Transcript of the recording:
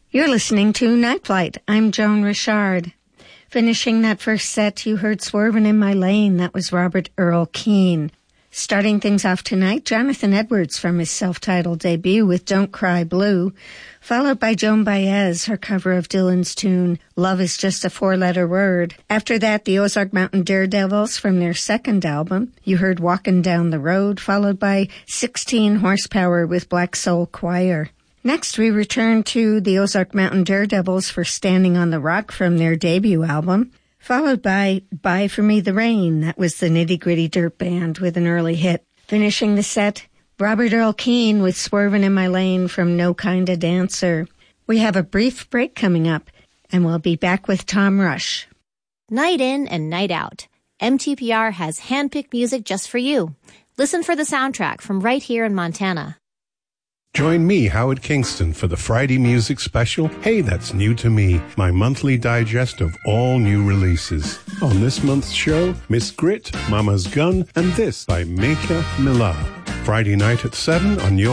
You're listening to Night Flight. I'm Joan Richard. Finishing that first set, you heard Swervin' in My Lane. That was Robert Earl Keen. Starting things off tonight, Jonathan Edwards from his self-titled debut with Don't Cry Blue, followed by Joan Baez, her cover of Dylan's tune, Love is Just a Four-Letter Word. After that, the Ozark Mountain Daredevils from their second album. You heard Walkin' Down the Road, followed by 16 Horsepower with Black Soul Choir. Next, we return to the Ozark Mountain Daredevils for Standing on the Rock from their debut album, followed by Buy For Me the Rain. That was the Nitty Gritty Dirt Band with an early hit. Finishing the set, Robert Earl Keen with Swervin' in My Lane from No Kinda Dancer. We have a brief break coming up, and we'll be back with Tom Rush. Night in and night out. MTPR has handpicked music just for you. Listen for the soundtrack from right here in Montana. Join me, Howard Kingston, for the Friday Music Special, Hey, That's New to Me, my monthly digest of all new releases. On this month's show, Miss Grit, Mama's Gun, and This by Meka Millar. Friday night at 7 on your